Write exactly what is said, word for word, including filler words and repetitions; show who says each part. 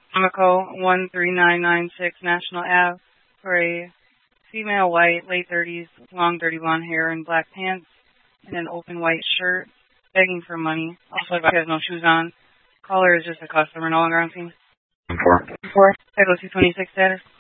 Speaker 1: Amoco one three nine nine six National Ave for a female white, late thirties, long dirty blonde hair and black pants and an open white shirt, begging for money. Also, she has no shoes on. Caller is just a customer, no longer on scene.
Speaker 2: Four.
Speaker 1: Four. Echo two twenty-six status.